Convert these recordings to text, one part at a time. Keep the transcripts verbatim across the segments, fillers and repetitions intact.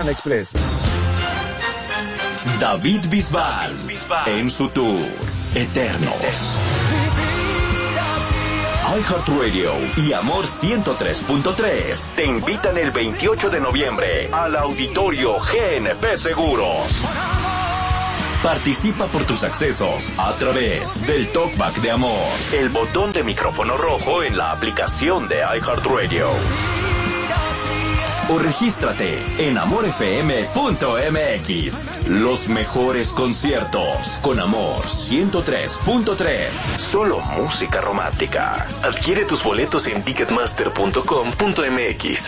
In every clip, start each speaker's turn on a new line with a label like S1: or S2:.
S1: Express.
S2: David Bisbal, en su tour Eternos. iHeartRadio y Amor ciento tres punto tres te invitan el veintiocho de noviembre al Auditorio G N P Seguros. Participa por tus accesos a través del Talkback de Amor, el botón de micrófono rojo en la aplicación de iHeartRadio. O regístrate en amor f m punto m x. Los mejores conciertos con Amor ciento tres punto tres. Solo música romántica. Adquiere tus boletos en ticketmaster punto com punto m x.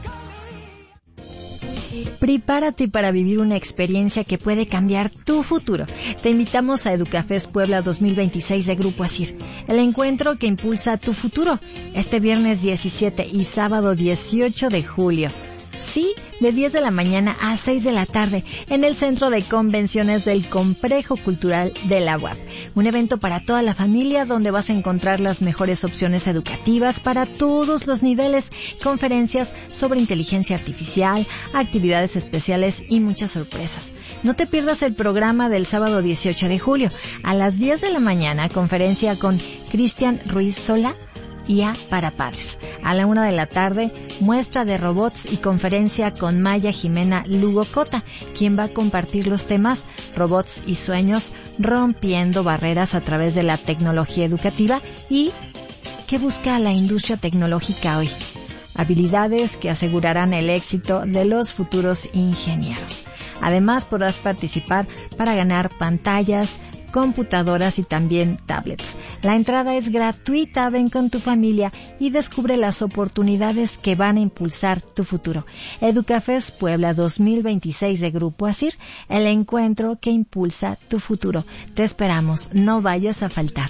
S3: Prepárate para vivir una experiencia que puede cambiar tu futuro. Te invitamos a Educafest Puebla dos mil veintiséis de Grupo Asir, el encuentro que impulsa tu futuro, este viernes diecisiete y sábado dieciocho de julio. Sí, de diez de la mañana a seis de la tarde, en el Centro de Convenciones del Complejo Cultural de la U A P. Un evento para toda la familia donde vas a encontrar las mejores opciones educativas para todos los niveles, conferencias sobre inteligencia artificial, actividades especiales y muchas sorpresas. No te pierdas el programa del sábado dieciocho de julio. A las diez de la mañana, conferencia con Cristian Ruiz Sola, I A para padres. A la una de la tarde, muestra de robots y conferencia con Maya Jimena Lugo Cota, quien va a compartir los temas Robots y Sueños, rompiendo barreras a través de la tecnología educativa y ¿qué busca la industria tecnológica hoy? Habilidades que asegurarán el éxito de los futuros ingenieros. Además, podrás participar para ganar pantallas, computadoras y también tablets. La entrada es gratuita, ven con tu familia y descubre las oportunidades que van a impulsar tu futuro. Educafest Puebla dos mil veintiséis de Grupo Asir, el encuentro que impulsa tu futuro. Te esperamos, no vayas a faltar.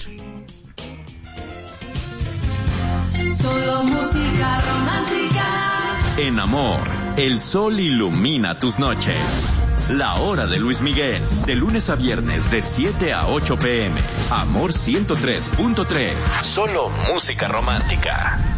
S4: Solo música romántica.
S2: En Amor, el sol ilumina tus noches. La hora de Luis Miguel, de lunes a viernes de siete a ocho p m Amor ciento tres punto tres. Solo música romántica.